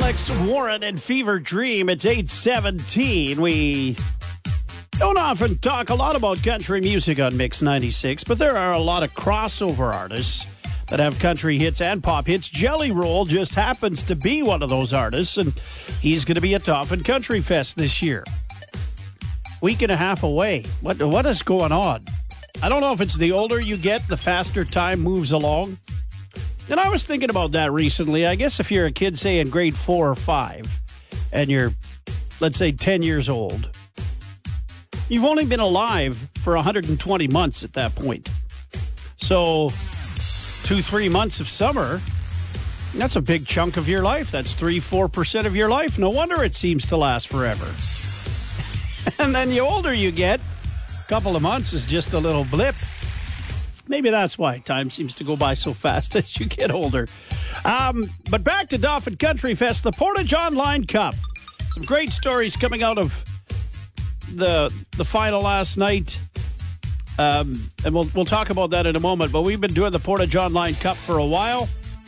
Alex Warren and Fever Dream. It's 8:17. We don't often talk a lot about country music on Mix 96, but there are a lot of crossover artists that have country hits and pop hits. Jelly Roll just happens to be one of those artists, and he's going to be at Dauphin Country Fest this year. Week and a half away. What is going on? I don't know if it's the older you get, the faster time moves along. And I was thinking about that recently. I guess if you're a kid, say, in grade 4 or 5, and you're, let's say, 10 years old, you've only been alive for 120 months at that point. So 2-3 months of summer, that's a big chunk of your life. That's 3-4% of your life. No wonder it seems to last forever. And then the older you get, a couple of months is just a little blip. Maybe that's why time seems to go by so fast as you get older. But back to Dauphin Country Fest, the Portage Online Cup. Some great stories coming out of the final last night. And we'll talk about that in a moment. But we've been doing the Portage Online Cup for a while.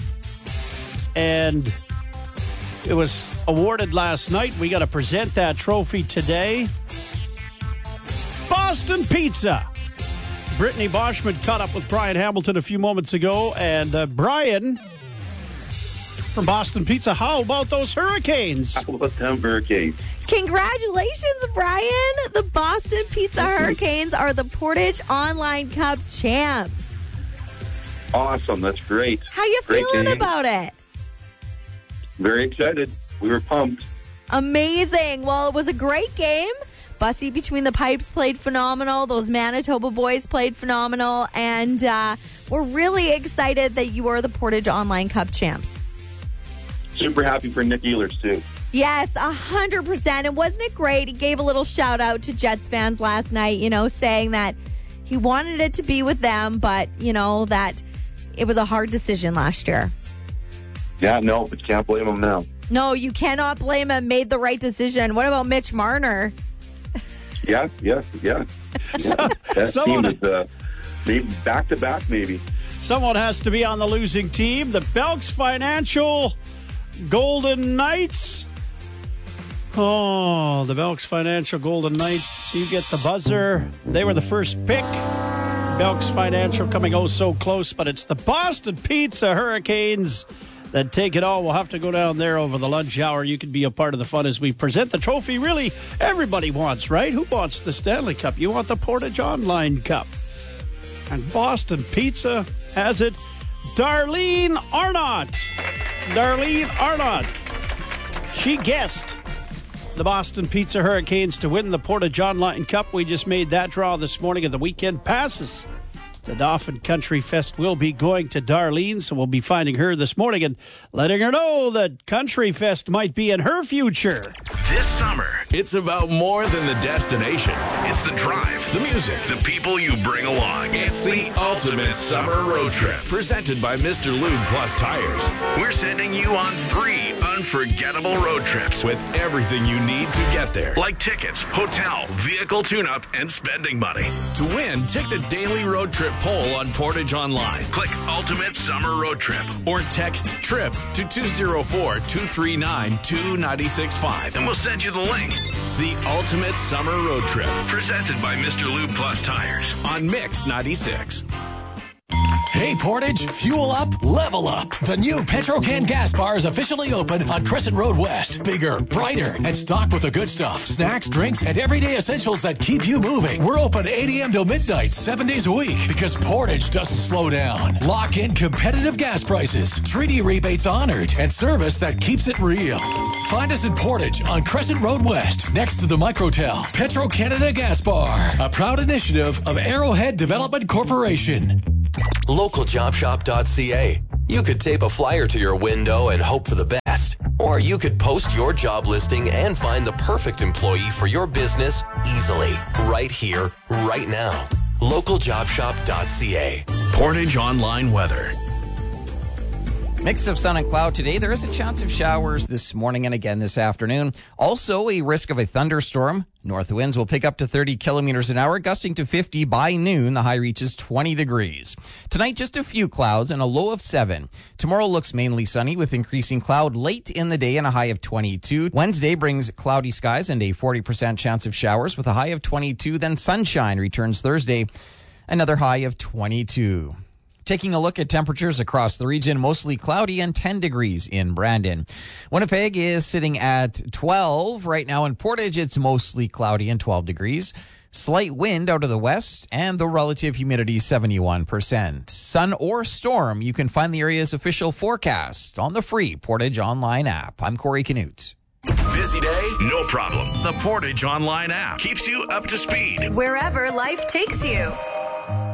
And it was awarded last night. We got to present that trophy today. Boston Pizza. Brittany Boschman caught up with Brian Hamilton a few moments ago. And Brian, from Boston Pizza, how about those Hurricanes? How about them Hurricanes? Congratulations, Brian. The Boston Pizza Hurricanes are the Portage Online Cup champs. Awesome. That's great. How you feeling about it? Very excited. We were pumped. Amazing. Well, it was a great game. Bussy Between the Pipes played phenomenal. Those Manitoba boys played phenomenal. And we're really excited that you are the Portage Online Cup champs. Super happy for Nick Ehlers, too. Yes, 100%. And wasn't it great? He gave a little shout out to Jets fans last night, saying that he wanted it to be with them, but, that it was a hard decision last year. Yeah, no, but you can't blame him now. No, you cannot blame him. Made the right decision. What about Mitch Marner? Yeah. That team is maybe back-to-back, maybe. Someone has to be on the losing team. The Belks Financial Golden Knights. Oh, the Belks Financial Golden Knights. You get the buzzer. They were the first pick. Belks Financial coming so close, but it's the Boston Pizza Hurricanes that take it all. We'll have to go down there over the lunch hour. You can be a part of the fun as we present the trophy. Really, everybody wants, right? Who wants the Stanley Cup? You want the Portage Online Cup. And Boston Pizza has it. Darlene Arnott. She guessed the Boston Pizza Hurricanes to win the Portage Online Cup. We just made that draw this morning, and the weekend passes. The Dauphin Country Fest will be going to Darlene, so we'll be finding her this morning and letting her know that Country Fest might be in her future. This summer, it's about more than the destination. It's the drive, the music, the people you bring along. It's the ultimate summer road trip. Presented by Mr. Lube Plus Tires. We're sending you on 3 unforgettable road trips with everything you need to get there. Like tickets, hotel, vehicle tune-up, and spending money. To win, take the daily road trip poll on Portage Online. Click Ultimate Summer Road Trip or text TRIP to 204-239-2965 and we'll send you the link. The Ultimate Summer Road Trip, presented by Mr. Lube Plus Tires on Mix 96. Hey Portage, fuel up, level up. The new Petro-Can gas bar is officially open on Crescent Road West. Bigger, brighter, and stocked with the good stuff. Snacks, drinks, and everyday essentials that keep you moving. We're open 8 a.m. till midnight, 7 days a week, because Portage doesn't slow down. Lock in competitive gas prices, treaty rebates honored, and service that keeps it real. Find us in Portage on Crescent Road West, next to the Microtel. Petro-Canada Gas Bar, a proud initiative of Arrowhead Development Corporation. LocalJobShop.ca. You could tape a flyer to your window and hope for the best. Or you could post your job listing and find the perfect employee for your business easily. Right here, right now. LocalJobShop.ca. Portage Online Weather. Mix of sun and cloud today. There is a chance of showers this morning and again this afternoon. Also, a risk of a thunderstorm. North winds will pick up to 30 kilometers an hour, gusting to 50 by noon. The high reaches 20 degrees. Tonight, just a few clouds and a low of 7. Tomorrow looks mainly sunny with increasing cloud late in the day and a high of 22. Wednesday brings cloudy skies and a 40% chance of showers with a high of 22. Then sunshine returns Thursday, another high of 22. Taking a look at temperatures across the region, mostly cloudy and 10 degrees in Brandon. Winnipeg is sitting at 12. Right now in Portage, it's mostly cloudy and 12 degrees. Slight wind out of the west and the relative humidity 71%. Sun or storm, you can find the area's official forecast on the free Portage Online app. I'm Corey Canute. Busy day? No problem. The Portage Online app keeps you up to speed wherever life takes you.